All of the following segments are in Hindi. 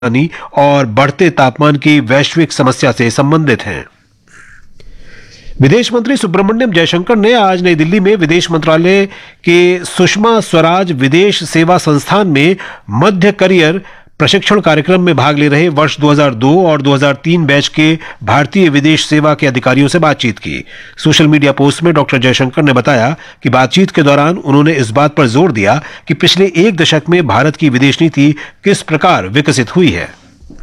और बढ़ते तापमान की वैश्विक समस्या से संबंधित हैं। विदेश मंत्री सुब्रमण्यम जयशंकर ने आज नई दिल्ली में विदेश मंत्रालय के सुषमा स्वराज विदेश सेवा संस्थान में मध्य करियर प्रशिक्षण कार्यक्रम में भाग ले रहे वर्ष 2002 और 2003 बैच के भारतीय विदेश सेवा के अधिकारियों से बातचीत की। सोशल मीडिया पोस्ट में डॉक्टर जयशंकर ने बताया कि बातचीत के दौरान उन्होंने इस बात पर जोर दिया कि पिछले एक दशक में भारत की विदेश नीति किस प्रकार विकसित हुई है।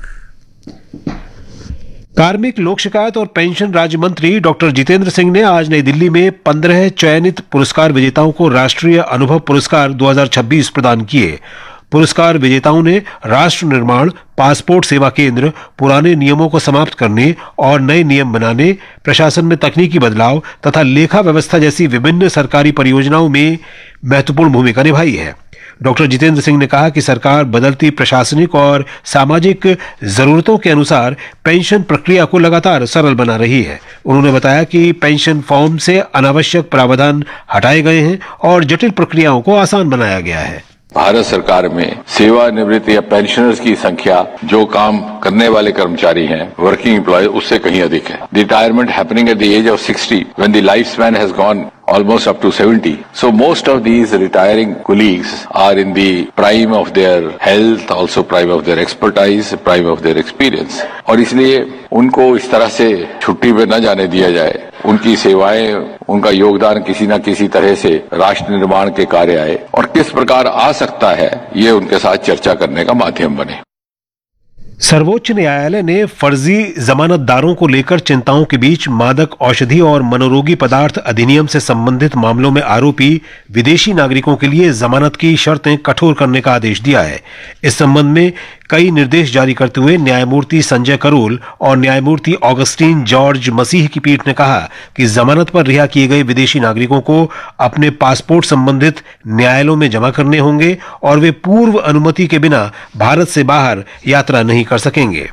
कार्मिक, लोक शिकायत और पेंशन राज्य मंत्री डॉक्टर जितेंद्र सिंह ने आज नई दिल्ली में 15 चयनित पुरस्कार विजेताओं को राष्ट्रीय अनुभव पुरस्कार 2026 प्रदान किए। पुरस्कार विजेताओं ने राष्ट्र निर्माण, पासपोर्ट सेवा केंद्र, पुराने नियमों को समाप्त करने और नए नियम बनाने, प्रशासन में तकनीकी बदलाव तथा लेखा व्यवस्था जैसी विभिन्न सरकारी परियोजनाओं में महत्वपूर्ण भूमिका निभाई है। डॉक्टर जितेंद्र सिंह ने कहा कि सरकार बदलती प्रशासनिक और सामाजिक जरूरतों के अनुसार पेंशन प्रक्रिया को लगातार सरल बना रही है। उन्होंने बताया कि पेंशन फॉर्म से अनावश्यक प्रावधान हटाए गए हैं और जटिल प्रक्रियाओं को आसान बनाया गया है। भारत सरकार में सेवानिवृत्त या पेंशनर्स की संख्या जो काम करने वाले कर्मचारी हैं, वर्किंग एम्प्लॉय, उससे कहीं अधिक है। Retirement happening at the age of 60 when the life span has gone almost up to 70. So most of these retiring colleagues are in the prime of their health, also prime of their expertise, prime of their experience. और इसलिए उनको इस तरह से छुट्टी पे न जाने दिया जाए। उनकी सेवाएं, उनका योगदान किसी न किसी तरह से राष्ट्र निर्माण के कार्य आए और किस प्रकार आ सकता है, ये उनके साथ चर्चा करने का माध्यम बने। सर्वोच्च न्यायालय ने फर्जी जमानतदारों को लेकर चिंताओं के बीच मादक औषधि और मनोरोगी पदार्थ अधिनियम से संबंधित मामलों में आरोपी विदेशी नागरिकों के लिए जमानत की शर्तें कठोर करने का आदेश दिया है। इस संबंध में कई निर्देश जारी करते हुए न्यायमूर्ति संजय करोल और न्यायमूर्ति ऑगस्टीन जॉर्ज मसीह की पीठ ने कहा कि जमानत पर रिहा किए गए विदेशी नागरिकों को अपने पासपोर्ट संबंधित न्यायालयों में जमा करने होंगे और वे पूर्व अनुमति के बिना भारत से बाहर यात्रा नहीं कर सकेंगे।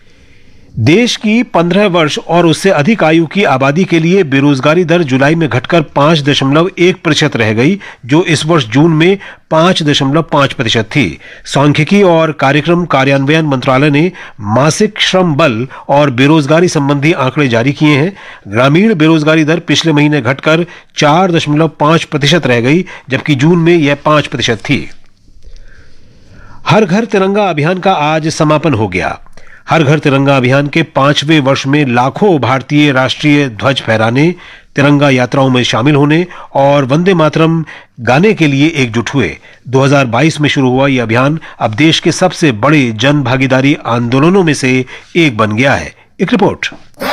देश की 15 वर्ष और उससे अधिक आयु की आबादी के लिए बेरोजगारी दर जुलाई में घटकर 5.1% रह गई, जो इस वर्ष जून में 5.5% थी। सांख्यिकी और कार्यक्रम कार्यान्वयन मंत्रालय ने मासिक श्रम बल और बेरोजगारी संबंधी आंकड़े जारी किए हैं। ग्रामीण बेरोजगारी दर पिछले महीने घटकर 4.5% रह गई, जबकि जून में यह 5% थी। हर घर तिरंगा अभियान का आज समापन हो गया। हर घर तिरंगा अभियान के 5वें वर्ष में लाखों भारतीय राष्ट्रीय ध्वज फहराने, तिरंगा यात्राओं में शामिल होने और वंदे मातरम गाने के लिए एकजुट हुए। 2022 में शुरू हुआ यह अभियान अब देश के सबसे बड़े जन भागीदारी आंदोलनों में से एक बन गया है। एक रिपोर्ट।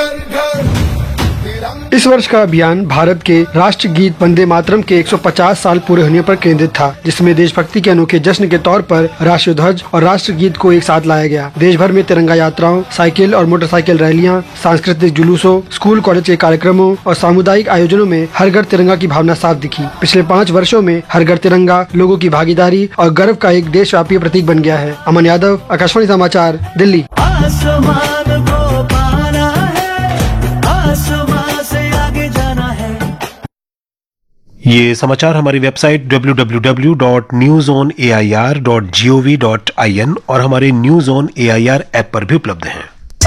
इस वर्ष का अभियान भारत के राष्ट्र गीत वंदे मातरम के 150 साल पूरे होने पर केंद्रित था, जिसमें देशभक्ति के अनोखे जश्न के तौर पर राष्ट्रीय ध्वज और राष्ट्र गीत को एक साथ लाया गया। देश भर में तिरंगा यात्राओं, साइकिल और मोटरसाइकिल रैलियां, सांस्कृतिक जुलूसों, स्कूल कॉलेज के कार्यक्रमों और सामुदायिक आयोजनों में हर घर तिरंगा की भावना साफ दिखी। पिछले 5 वर्षों में हर घर तिरंगा लोगों की भागीदारी और गर्व का एक देशव्यापी प्रतीक बन गया है। अमन यादव, आकाशवाणी समाचार, दिल्ली। ये समाचार हमारी वेबसाइट www.newsonair.gov.in और हमारे न्यूज ऑन एआईआर ऐप पर भी उपलब्ध हैं।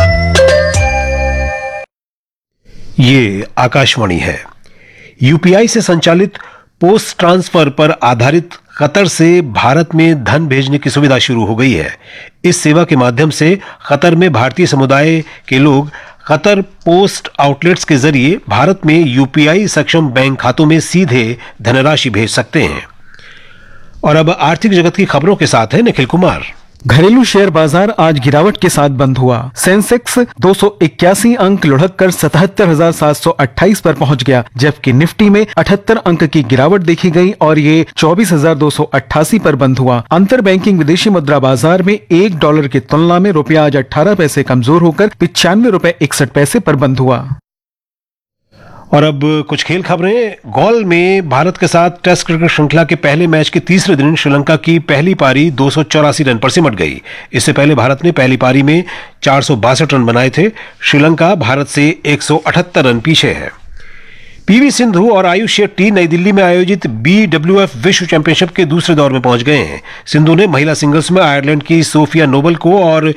ये आकाशवाणी है। यूपीआई से संचालित पोस्ट ट्रांसफर पर आधारित कतर से भारत में धन भेजने की सुविधा शुरू हो गई है। इस सेवा के माध्यम से कतर में भारतीय समुदाय के लोग कतर पोस्ट आउटलेट्स के जरिए भारत में यूपीआई सक्षम बैंक खातों में सीधे धनराशि भेज सकते हैं। और अब आर्थिक जगत की खबरों के साथ है निखिल कुमार। घरेलू शेयर बाजार आज गिरावट के साथ बंद हुआ। सेंसेक्स 281 अंक लुढ़क कर 77,728 पर पहुंच गया, जबकि निफ्टी में 78 अंक की गिरावट देखी गई और ये 24,288 पर बंद हुआ। अंतर बैंकिंग विदेशी मुद्रा बाजार में $1 की तुलना में रुपया आज 18 पैसे कमजोर होकर 95 रुपए 61 पैसे पर बंद हुआ। और अब कुछ खेल खबरें। गोल में भारत के साथ टेस्ट क्रिकेट श्रृंखला के पहले मैच के तीसरे दिन श्रीलंका की पहली पारी 284 रन पर सिमट गई। इससे पहले भारत ने पहली पारी में 462 रन बनाए थे। श्रीलंका भारत से 178 रन पीछे है। पीवी सिंधु और आयुष शेट्टी नई दिल्ली में आयोजित BWF विश्व चैंपियनशिप के दूसरे दौर में पहुंच गए हैं। सिंधु ने महिला सिंगल्स में आयरलैंड की सोफिया नोबल को और